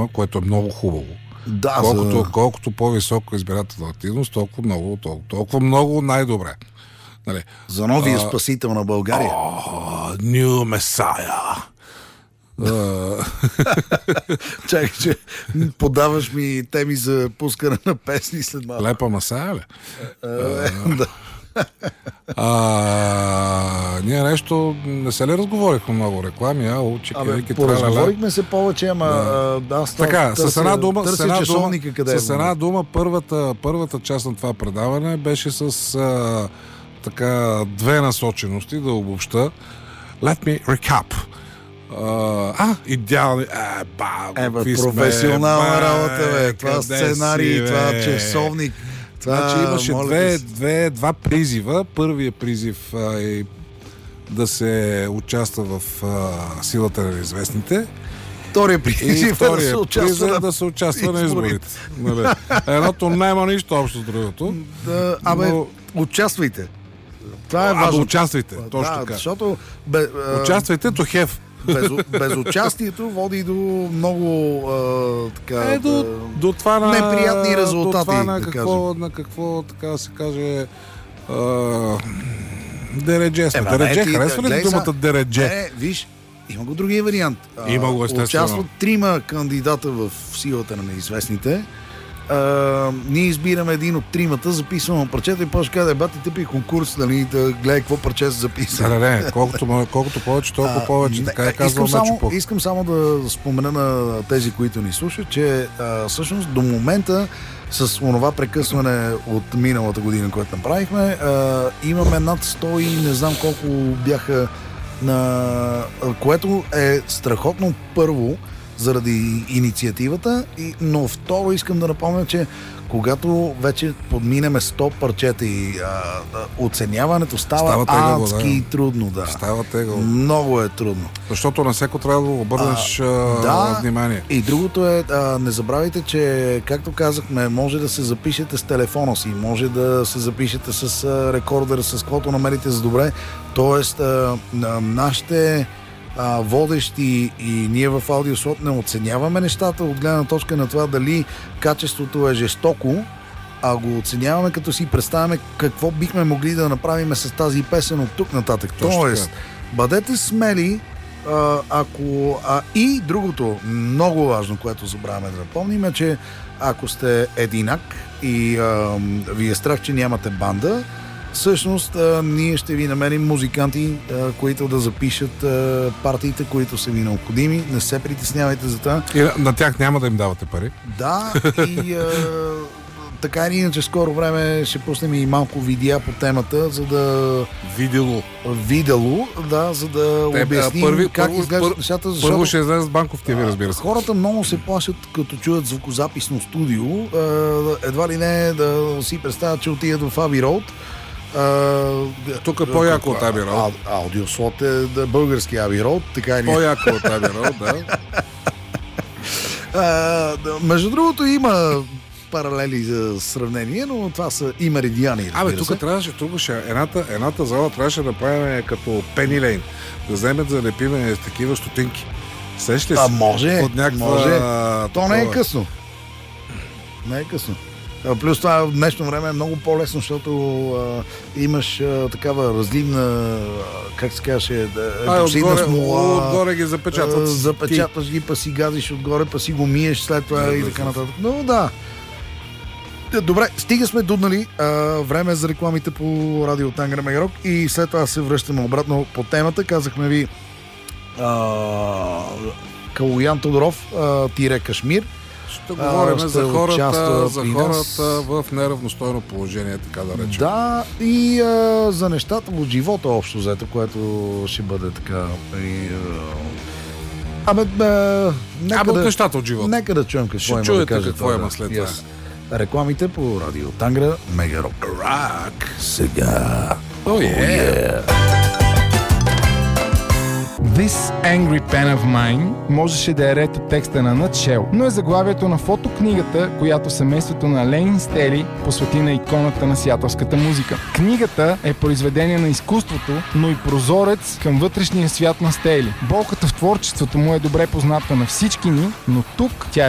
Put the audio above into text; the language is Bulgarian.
има, което е много хубаво. Да, колкото по-висока избирателна активност, толкова много най-добре. Нали? За новия спасител на България. New Messiah. Чакай, че подаваш ми теми за пускане на песни след малко. Лепа Масая, ли? Да. Ние нещо не се ли разговорихме много реклами, поразговорихме се повече, ама така, с една дума, с една дума първата част на това предаване беше с така две насочености, да обобща. Let me recap. Идеални. Професионална работа, бе. Това сценарий, това часовник. Значи имаше два призива. Първият призив е да се участва в силата на неизвестните. Вторият призив е да се участва на изборите. Едното няма нищо общо с другото. Участвайте. Това е важно. Участвайте, точно така. Защото участвайте то хев. Безучастието води до много до това неприятни резултати. До това на какво така да се каже дередже. Дередже, харесва ли думата дередже? Виж, има го другия вариант. Има го, естествено. Участват 3 кандидата в силата на неизвестните. Ние избираме един от 3, записваме парчета и после казва, бати тъпи конкурс, нали, да гледай какво парче се записа. Не, колкото повече, толкова повече. Така е казвам Мечо. Искам само да спомена на тези, които ни слушат, че всъщност до момента с онова прекъсване от миналата година, което направихме, имаме над 100 и не знам колко бяха което е страхотно първо, заради инициативата, но второ искам да напомня, че когато вече подминеме 100 парчета и оценяването става адски трудно. Да. Става тегаво. Много е трудно. Защото на всеко трябва да обърнеш внимание. И другото е, не забравяйте, че както казахме, може да се запишете с телефона си, може да се запишете с рекордера, с каквото намерите за добре. Тоест, нашите водещи и ние в Аудиослот не оценяваме нещата от гледна точка на това дали качеството е жестоко, а го оценяваме като си представяме какво бихме могли да направим с тази песен от тук нататък. Тоест, бъдете смели, и другото много важно, което забравяме да напомним, е, че ако сте единак и ви е страх, че нямате банда, всъщност ние ще ви намерим музиканти, които да запишат партиите, които са ви необходими. Не се притеснявайте за това. И на тях няма да им давате пари. Да, и така или иначе скоро време ще пуснем и малко видеа по темата, за да... Видео, да, за да обясним как изглеждат нещата. Първо ще излезе с банков ТВ, разбира се. Хората много се плашат, като чуят звукозаписно студио. Едва ли не да си представят, че отидат в Abbey Road. Тук е по-яко от Abbey Road. Аудиослот е български Abbey Road, така и по-яко от Abbey Road, да. Между другото има паралели за сравнение, но това са и меридиани. Тук трябваше едната зала трябваше да правим като Пени Лейн, да вземем да залепиме такива стотинки. Сещате си? Може. То не е късно. Не е късно. Плюс това в днешно време е много по-лесно, защото имаш такава разливна, как се каже, епоксидна смола. Отгоре ги запечатват. Запечатваш ги, па си газиш отгоре, па си го миеш след това и така нататък. Но да. Добре, стига сме дуднали. Време е за рекламите по радио Тангра Мегарок и след това се връщаме обратно по темата. Казахме ви Калоян Тодоров, Кашмир. Ще говорим за хората в неравностойно положение, така да речем. Да, и за нещата от живота общо взето, което ще бъде така. От нещата от живота. Нека да чуем какво има да кажа. Какво има след това. Рекламите по радио Тангра Мегарок. Рак. Сега. This Angry Pen of Mine можеше да е ред от текста на Nutshell, но е заглавието на фотокнигата, която семейството на Ленин Стели посвети на иконата на сиатълската музика. Книгата е произведение на изкуството, но и прозорец към вътрешния свят на Стели. Болката в творчеството му е добре позната на всички ни, но тук тя е